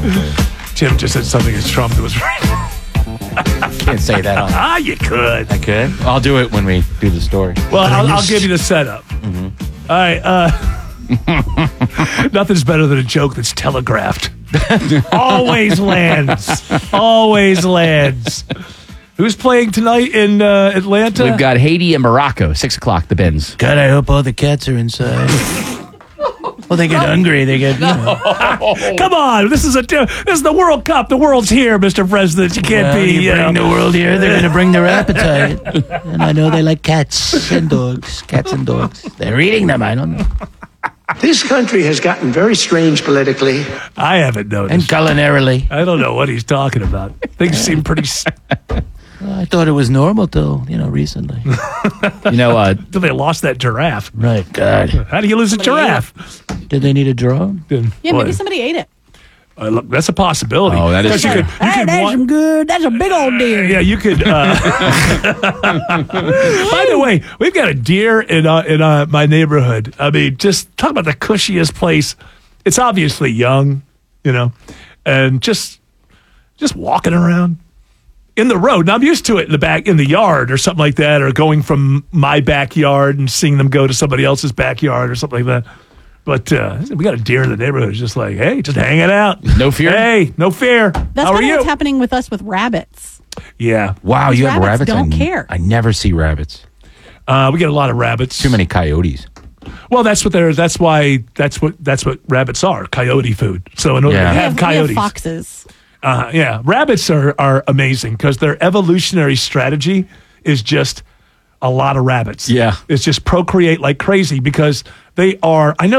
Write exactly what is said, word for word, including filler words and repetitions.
Tim just said something as Trump that was right. Can't say that on. Ah, you could. I could. I'll do it when we do the story. Well, I'll, I'll give you the setup. Mm-hmm. All right. Uh, nothing's better than a joke that's telegraphed. Always lands. Always lands. Who's playing tonight in uh, Atlanta? We've got Haiti and Morocco, six o'clock, the Benz. God, I hope all the cats are inside. Well, they get hungry. They get, you know. Come on, this is a this is the World Cup. The world's here, Mister President. You can't Well, be. you You bring know. the world here, they're going to bring their appetite. And I know they like cats and dogs. Cats and dogs. They're eating them. I don't know. This country has gotten very strange politically. I haven't noticed. And culinarily. I don't know what he's talking about. Things seem pretty. s- Well, I thought it was normal till, you know, recently. You know, uh, Till they lost that giraffe. Right. God. How do you lose a giraffe? Did they need a drone? Yeah, Boy, maybe somebody ate it. uh, look, that's a possibility. Oh, that is 'Cause you true. could- you Hey, could that's wa- some good. That's a big old deer. Yeah, you could. Uh, by the way, we've got a deer in uh, in uh, my neighborhood. I mean, just talk about the cushiest place. It's obviously young, you know, and just just walking around in the road. Now I'm used to it in the back, in the yard, or something like that, or going from my backyard and seeing them go to somebody else's backyard or something like that. But uh, we got a deer in the neighborhood. It's just like, hey, just hanging out. No fear? Hey, no fear. That's How are kind of you? what's happening with us with rabbits. Yeah, wow, These you have rabbits rabbits? don't I, care. I never see rabbits. uh, we get a lot of rabbits. Too many coyotes. Well, that's what they're. That's why. That's what. That's what rabbits are. Coyote food. So in order Yeah. to We have have, we coyotes, have foxes. uh, yeah, rabbits are are amazing because their evolutionary strategy is just a lot of rabbits. Yeah. It's just procreate like crazy because they are. I know.